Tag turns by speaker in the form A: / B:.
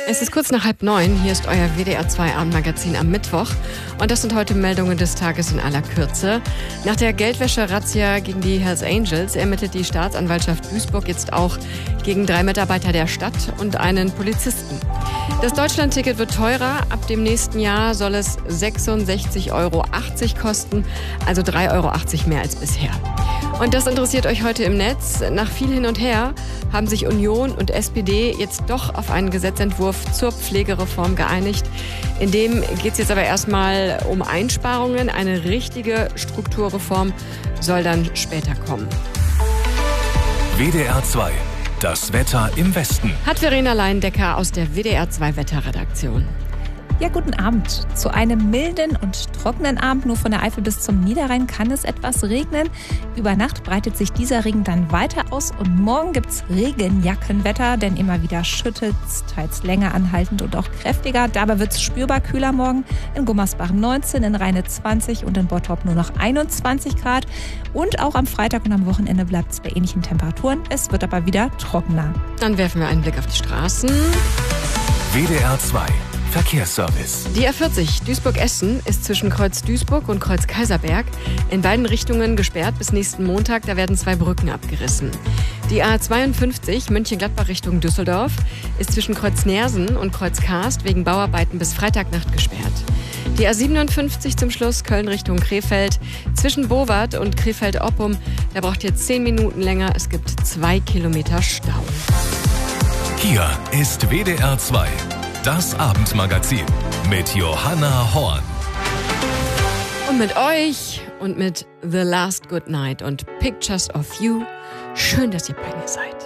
A: Es ist kurz nach 8:30. Hier ist euer WDR 2 Abendmagazin am Mittwoch. Und das sind heute Meldungen des Tages in aller Kürze. Nach der Geldwäsche-Razzia gegen die Hells Angels ermittelt die Staatsanwaltschaft Duisburg jetzt auch gegen 3 Mitarbeiter der Stadt und einen Polizisten. Das Deutschlandticket wird teurer. Ab dem nächsten Jahr soll es 66,80 Euro kosten, also 3,80 Euro mehr als bisher. Und das interessiert euch heute im Netz. Nach viel hin und her haben sich Union und SPD jetzt doch auf einen Gesetzentwurf zur Pflegereform geeinigt. In dem geht es jetzt aber erstmal um Einsparungen. Eine richtige Strukturreform soll dann später kommen.
B: WDR 2, das Wetter im Westen.
A: Hat Verena Leindecker aus der WDR 2 Wetterredaktion.
C: Ja, guten Abend. Zu einem milden und trockenen Abend, nur von der Eifel bis zum Niederrhein, kann es etwas regnen. Über Nacht breitet sich dieser Regen dann weiter aus und morgen gibt's Regenjackenwetter, denn immer wieder schüttet's, teils länger anhaltend und auch kräftiger. Dabei wird's spürbar kühler morgen. In Gummersbach 19, in Rheine 20 und in Bottrop nur noch 21 Grad. Und auch am Freitag und am Wochenende bleibt's bei ähnlichen Temperaturen. Es wird aber wieder trockener.
A: Dann werfen wir einen Blick auf die Straßen.
B: WDR 2. Verkehrsservice.
A: Die A40 Duisburg-Essen ist zwischen Kreuz Duisburg und Kreuz Kaiserberg in beiden Richtungen gesperrt bis nächsten Montag. Da werden 2 Brücken abgerissen. Die A52 Mönchengladbach Richtung Düsseldorf ist zwischen Kreuz Neersen und Kreuz Karst wegen Bauarbeiten bis Freitagnacht gesperrt. Die A57 zum Schluss Köln Richtung Krefeld zwischen Bowart und Krefeld-Oppum. Da braucht ihr 10 Minuten länger. Es gibt 2 Kilometer Stau.
B: Hier ist WDR 2. Das Abendmagazin mit Johanna Horn.
A: Und mit euch und mit The Last Good Night und Pictures of You. Schön, dass ihr bei mir seid.